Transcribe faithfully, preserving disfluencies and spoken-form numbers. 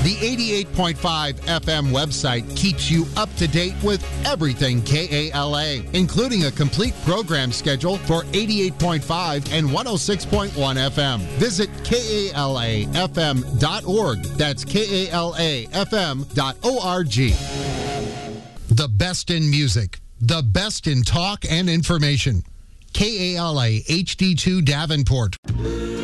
The eighty-eight point five F M website keeps you up to date with everything K A L A, including a complete program schedule for eighty-eight point five and one oh six point one F M. Visit K A L A F M dot org. That's K A L A F M dot org. The best in music, the best in talk and information. K A L A H D two Davenport.